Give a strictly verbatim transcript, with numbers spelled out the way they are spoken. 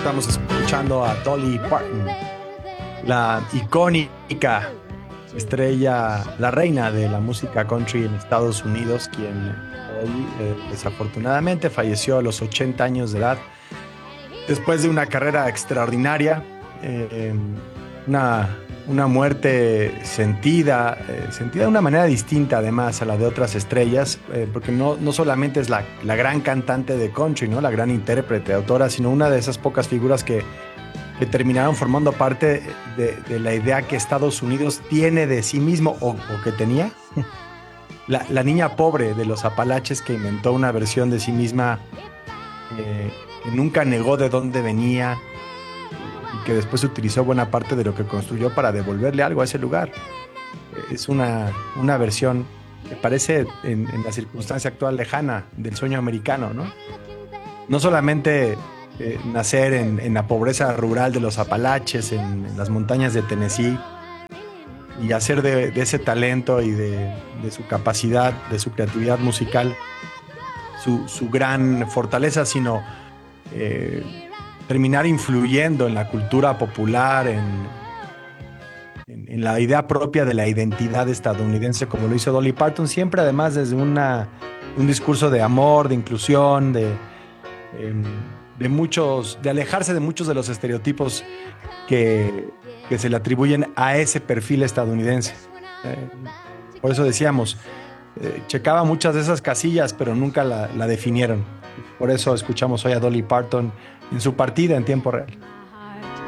Estamos escuchando a Dolly Parton, la icónica estrella, la reina de la música country en Estados Unidos, quien hoy eh, desafortunadamente falleció a los ochenta años de edad, después de una carrera extraordinaria, eh, una, una muerte sentida, eh, sentida de una manera distinta además a la de otras estrellas, eh, porque no, no solamente es la, la gran cantante de country, ¿no? La gran intérprete, autora, sino una de esas pocas figuras que, que terminaron formando parte de, de la idea que Estados Unidos tiene de sí mismo, o, o que tenía. La, la niña pobre de los Apalaches que inventó una versión de sí misma, eh, que nunca negó de dónde venía, y que después utilizó buena parte de lo que construyó para devolverle algo a ese lugar. Es una, una versión que parece en, en la circunstancia actual lejana del sueño americano, ¿no? No solamente eh, nacer en, en la pobreza rural de los Apalaches, en, en las montañas de Tennessee, y hacer de, de ese talento y de, de su capacidad, de su creatividad musical, su, su gran fortaleza, sino eh, terminar influyendo en la cultura popular, en, en, en la idea propia de la identidad estadounidense, como lo hizo Dolly Parton, siempre además desde una, un discurso de amor, de inclusión, de, eh, de muchos, de alejarse de muchos de los estereotipos que, que se le atribuyen a ese perfil estadounidense. Eh, por eso decíamos, eh, checaba muchas de esas casillas, pero nunca la, la definieron. Por eso escuchamos hoy a Dolly Parton en su partida en tiempo real.